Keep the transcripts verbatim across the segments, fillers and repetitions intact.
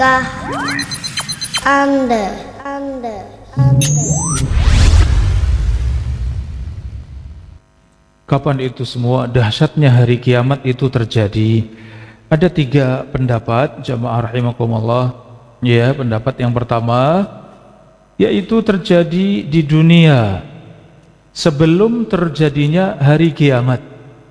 Kah Anda, Anda, Anda. Kapan itu semua dahsyatnya hari kiamat itu terjadi? Ada tiga pendapat, jamaah rahimakumullah. Ya, pendapat yang pertama yaitu terjadi di dunia sebelum terjadinya hari kiamat.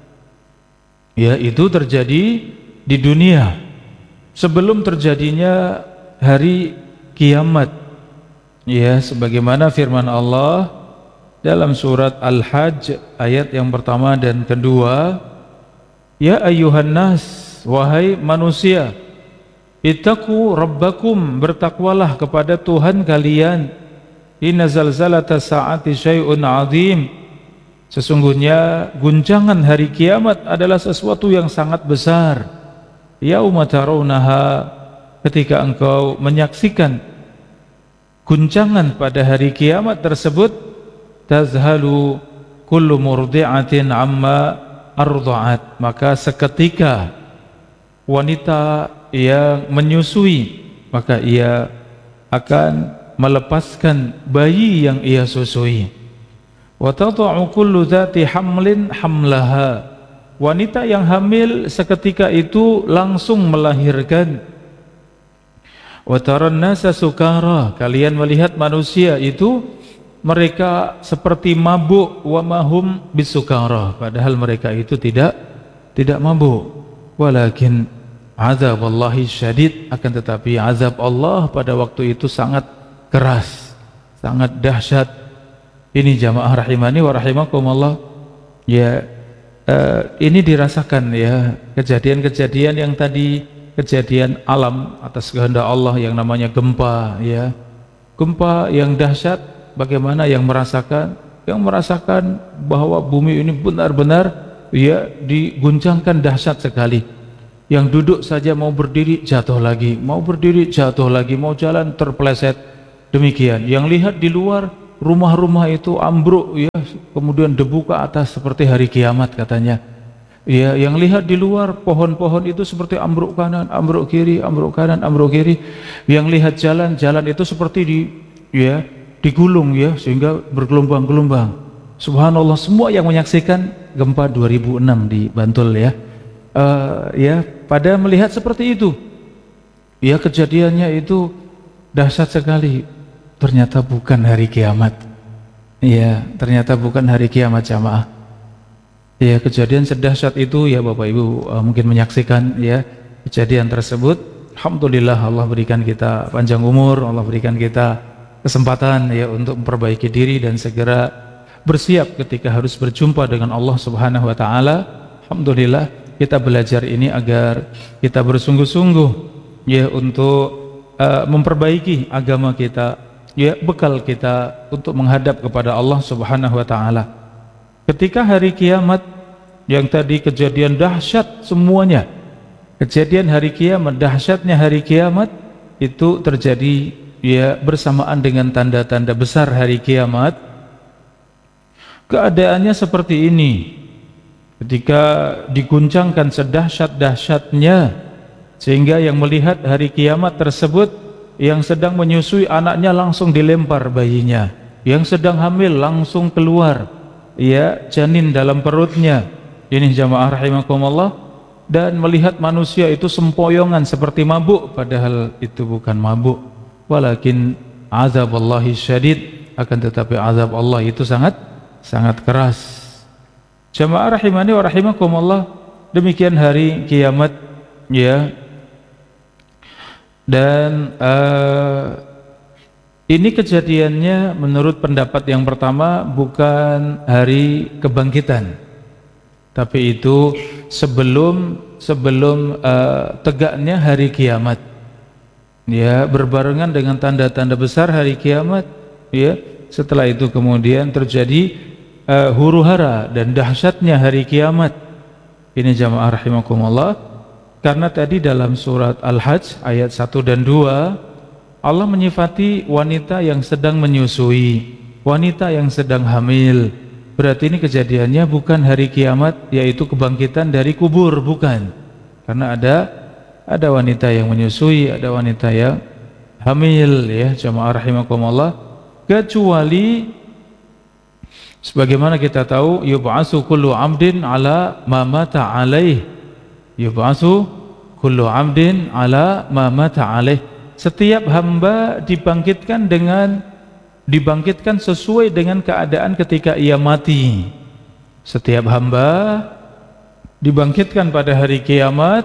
Ya, itu terjadi di dunia sebelum terjadinya hari kiamat. Ya, sebagaimana firman Allah dalam surat Al-Hajj ayat yang pertama dan kedua, ya ayyuhan nas, wahai manusia, ittaqu rabbakum, bertakwalah kepada Tuhan kalian. Inna zalzalata sa'ati syai'un 'adzim, sesungguhnya guncangan hari kiamat adalah sesuatu yang sangat besar. Yauma tarawunaha, ketika engkau menyaksikan guncangan pada hari kiamat tersebut, tazhalu kullu murdi'atin amma arda'at, maka seketika wanita yang menyusui maka ia akan melepaskan bayi yang ia susui. Wa tada'u kullu dzati hamlin hamlaha, wanita yang hamil seketika itu langsung melahirkan. Wa taran nasa sukara, kalian melihat manusia itu mereka seperti mabuk, wa mahum bisukara, padahal mereka itu tidak tidak mabuk. Walakin azab Allahi syadid, akan tetapi azab Allah pada waktu itu sangat keras, sangat dahsyat. Ini jamaah rahimani wa rahimakumullah. Ya, uh, ini dirasakan ya, kejadian-kejadian yang tadi, kejadian alam atas kehendak Allah yang namanya gempa ya. Gempa yang dahsyat, bagaimana yang merasakan? Yang merasakan bahwa bumi ini benar-benar ya diguncangkan dahsyat sekali. Yang duduk saja mau berdiri jatuh lagi, mau berdiri jatuh lagi, mau jalan terpeleset. Demikian. Yang lihat di luar, rumah-rumah itu ambruk ya, kemudian debu ke atas seperti hari kiamat katanya. Ya, yang lihat di luar, pohon-pohon itu seperti ambruk kanan, ambruk kiri, ambruk kanan, ambruk kiri. Yang lihat jalan, jalan itu seperti di ya digulung ya, sehingga bergelombang-gelombang. Subhanallah, semua yang menyaksikan gempa dua ribu enam di Bantul ya, uh, ya pada melihat seperti itu. Ya, kejadiannya itu dahsyat sekali. Ternyata bukan hari kiamat. Ya, ternyata bukan hari kiamat jamaah. Ya, kejadian sedahsyat itu ya Bapak Ibu uh, mungkin menyaksikan ya kejadian tersebut. Alhamdulillah Allah berikan kita panjang umur, Allah berikan kita kesempatan ya untuk memperbaiki diri dan segera bersiap ketika harus berjumpa dengan Allah Subhanahu wa taala. Alhamdulillah kita belajar ini agar kita bersungguh-sungguh ya untuk uh, memperbaiki agama kita, ya bekal kita untuk menghadap kepada Allah Subhanahu wa taala. Ketika hari kiamat yang tadi kejadian dahsyat semuanya, kejadian hari kiamat, dahsyatnya hari kiamat itu terjadi ya bersamaan dengan tanda-tanda besar hari kiamat. Keadaannya seperti ini. Ketika diguncangkan sedahsyat-dahsyatnya sehingga yang melihat hari kiamat tersebut, yang sedang menyusui anaknya langsung dilempar bayinya, yang sedang hamil langsung keluar ya janin dalam perutnya. Ini jamaah rahimakumullah. Dan melihat manusia itu sempoyongan seperti mabuk, padahal itu bukan mabuk. Walakin azab Allahi syadid, akan tetapi azab Allah itu sangat sangat keras. Jamaah rahimani wa rahimakumullah, demikian hari kiamat ya. Dan uh, ini kejadiannya menurut pendapat yang pertama bukan hari kebangkitan, tapi itu sebelum sebelum uh, tegaknya hari kiamat. Ya, berbarengan dengan tanda-tanda besar hari kiamat ya. Setelah itu kemudian terjadi uh, huru-hara dan dahsyatnya hari kiamat. Ini jamaah rahimakumullah. Karena tadi dalam surat Al-Hajj ayat satu dan dua Allah menyifati wanita yang sedang menyusui, wanita yang sedang hamil. Berarti ini kejadiannya bukan hari kiamat, yaitu kebangkitan dari kubur, bukan. Karena ada ada wanita yang menyusui, ada wanita yang hamil, ya jamaah rahimakumullah. Kecuali sebagaimana kita tahu, yub'atsu kullu 'abdin 'ala ma mata 'alaih. Yub'atsu kullu 'abdin 'ala ma mata 'alaih. Setiap hamba dibangkitkan dengan dibangkitkan sesuai dengan keadaan ketika ia mati. Setiap hamba dibangkitkan pada hari kiamat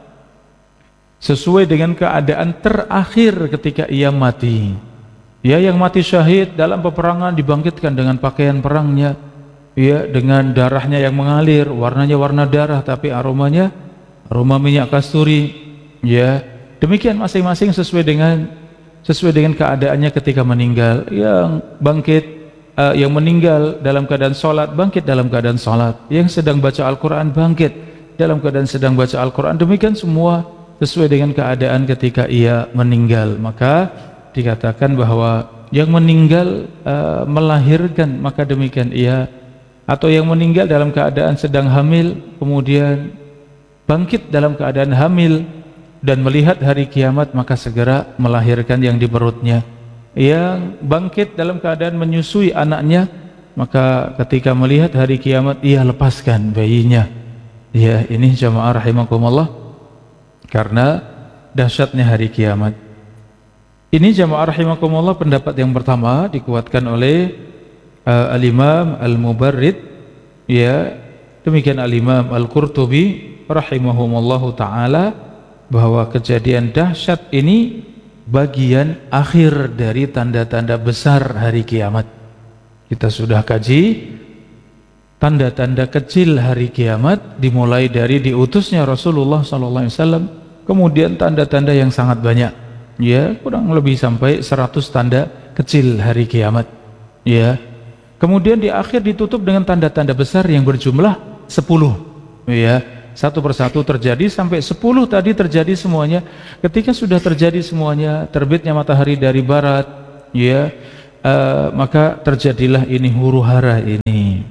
sesuai dengan keadaan terakhir ketika ia mati. Ya, yang mati syahid dalam peperangan dibangkitkan dengan pakaian perangnya, ya, dengan darahnya yang mengalir, warnanya warna darah tapi aromanya aroma minyak kasturi, ya. Demikian masing-masing sesuai dengan sesuai dengan keadaannya ketika meninggal. Yang bangkit uh, yang meninggal dalam keadaan sholat, bangkit dalam keadaan sholat. Yang sedang baca Al-Quran, bangkit dalam keadaan sedang baca Al-Quran. Demikian semua sesuai dengan keadaan ketika ia meninggal. Maka dikatakan bahwa yang meninggal uh, melahirkan, maka demikian ia, atau yang meninggal dalam keadaan sedang hamil kemudian bangkit dalam keadaan hamil dan melihat hari kiamat, maka segera melahirkan yang di perutnya. Yang bangkit dalam keadaan menyusui anaknya, maka ketika melihat hari kiamat ia lepaskan bayinya. Ya, ini jamaah rahimakumullah, karena dahsyatnya hari kiamat. Ini jamaah rahimakumullah pendapat yang pertama, dikuatkan oleh uh, Al-Imam Al-Mubarrid, ya. Demikian Al-Imam Al-Qurtubi rahimahumullahu ta'ala, bahwa kejadian dahsyat ini bagian akhir dari tanda-tanda besar hari kiamat. Kita sudah kaji tanda-tanda kecil hari kiamat, dimulai dari diutusnya Rasulullah sallallahu alaihi wasallam, kemudian tanda-tanda yang sangat banyak, ya, kurang lebih sampai seratus tanda kecil hari kiamat, ya. Kemudian di akhir ditutup dengan tanda-tanda besar yang berjumlah sepuluh, ya. Satu persatu terjadi sampai sepuluh tadi terjadi semuanya. Ketika sudah terjadi semuanya, terbitnya matahari dari barat, ya, uh, maka terjadilah ini huru hara ini.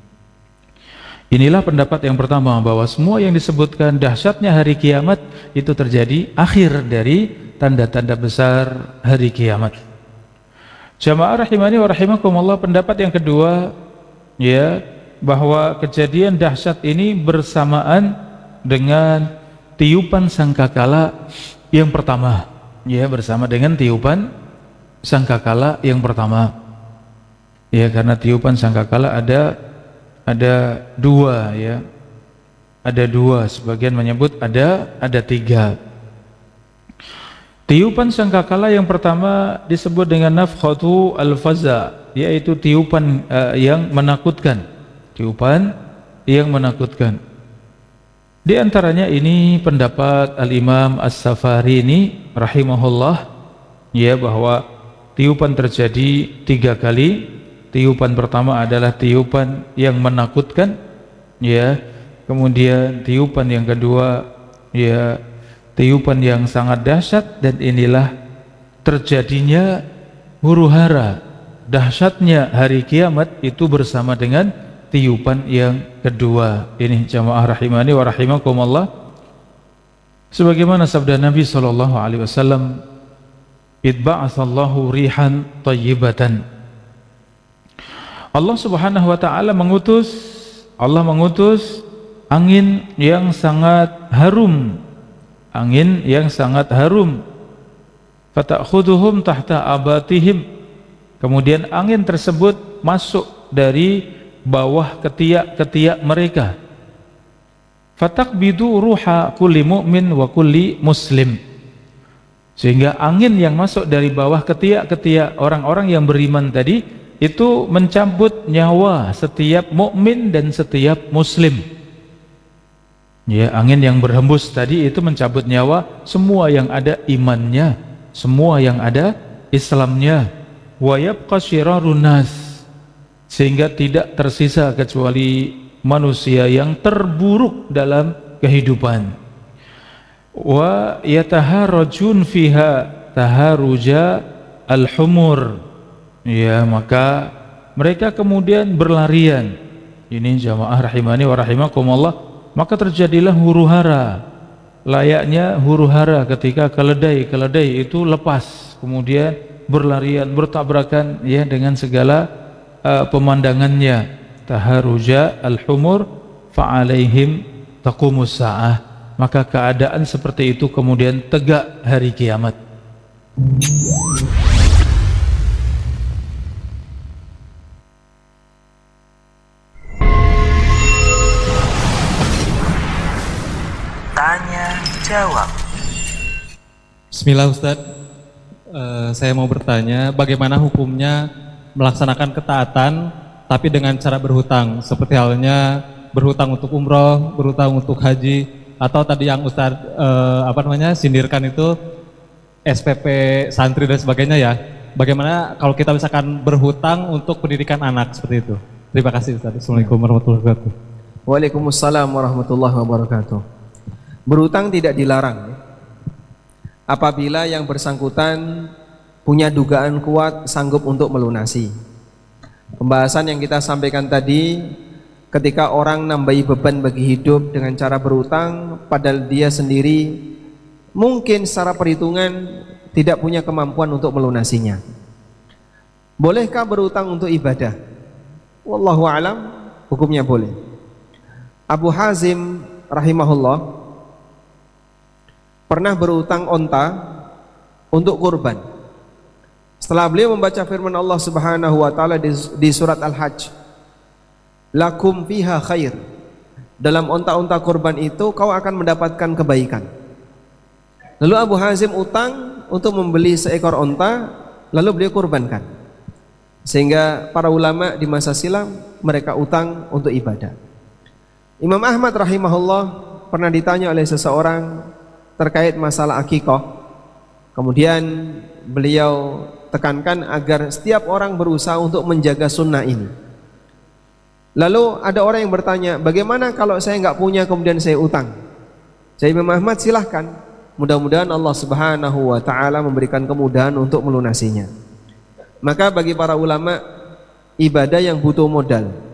Inilah pendapat yang pertama, bahwa semua yang disebutkan dahsyatnya hari kiamat itu terjadi akhir dari tanda-tanda besar hari kiamat. Jamaah rahimani wa rahimakumullah, pendapat yang kedua, ya, bahwa kejadian dahsyat ini bersamaan dengan tiupan sangkakala yang pertama, ya, bersama dengan tiupan sangkakala yang pertama, ya, karena tiupan sangkakala ada ada dua, ya, ada dua, sebagian menyebut ada ada tiga. Tiupan sangkakala yang pertama disebut dengan nafkhatu al-faza, yaitu tiupan uh, yang menakutkan. Tiupan yang menakutkan. Di antaranya ini pendapat Al-Imam As-Safarini rahimahullah, ya, bahwa tiupan terjadi tiga kali. Tiupan pertama adalah tiupan yang menakutkan, ya. Kemudian tiupan yang kedua, ya, tiupan yang sangat dahsyat, dan inilah terjadinya huru hara. Dahsyatnya hari kiamat itu bersama dengan tiupan yang kedua. Ini jamaah rahimani wa rahimakumullah, sebagaimana sabda Nabi sallallahu alaihi wasallam, "Idba'atsallahu rihan thayyibatan." Allah Subhanahu wa taala mengutus Allah mengutus angin yang sangat harum. Angin yang sangat harum. Fata'khuduhum tahta abatihim. Kemudian angin tersebut masuk dari bawah ketiak-ketiak mereka. Fatakbidu ruha kulli mu'min wa kulli muslim. Sehingga angin yang masuk dari bawah ketiak-ketiak orang-orang yang beriman tadi itu mencabut nyawa setiap mukmin dan setiap muslim. Ya, angin yang berhembus tadi itu mencabut nyawa semua yang ada imannya, semua yang ada Islamnya. Wa yabqa syirarun nas, sehingga tidak tersisa kecuali manusia yang terburuk dalam kehidupan. Wa yataharajun fiha taharuja al-humur, ya, maka mereka kemudian berlarian. Ini jamaah rahimani wa rahimakumullah, maka terjadilah huru hara, layaknya huru-hara ketika keledai-keledai itu lepas kemudian berlarian bertabrakan ya dengan segala uh, pemandangannya. Taharuja al-humur fa'alaihim taqumus sa'ah, maka keadaan seperti itu kemudian tegak hari kiamat. Tanya jawab. Bismillah Ustadz, uh, saya mau bertanya bagaimana hukumnya melaksanakan ketaatan tapi dengan cara berhutang, seperti halnya berhutang untuk umroh, berhutang untuk haji, atau tadi yang Ustadz uh, apa namanya sindirkan itu S P P santri dan sebagainya ya. Bagaimana kalau kita misalkan berhutang untuk pendidikan anak seperti itu? Terima kasih Ustadz. Assalamualaikum warahmatullahi wabarakatuh. Waalaikumsalam warahmatullahi wabarakatuh. Berhutang tidak dilarang apabila yang bersangkutan punya dugaan kuat sanggup untuk melunasi. Pembahasan yang kita sampaikan tadi, ketika orang nambahi beban bagi hidup dengan cara berhutang padahal dia sendiri mungkin secara perhitungan tidak punya kemampuan untuk melunasinya. Bolehkah berhutang untuk ibadah? Wallahu a'lam, hukumnya boleh. Abu Hazim rahimahullah pernah berhutang onta untuk kurban. Setelah beliau membaca firman Allah Subhanahu wa taala di, di surat Al-Hajj, lakum fiha khair, dalam onta-onta kurban itu kau akan mendapatkan kebaikan. Lalu Abu Hazim utang untuk membeli seekor onta, lalu beliau kurbankan. Sehingga para ulama di masa silam mereka utang untuk ibadah. Imam Ahmad rahimahullah pernah ditanya oleh seseorang terkait masalah akikah. Kemudian beliau tekankan agar setiap orang berusaha untuk menjaga sunnah ini. Lalu ada orang yang bertanya, bagaimana kalau saya nggak punya kemudian saya utang? Saya Imam Ahmad, silahkan. Mudah-mudahan Allah Subhanahu wa taala memberikan kemudahan untuk melunasinya. Maka bagi para ulama, ibadah yang butuh modal,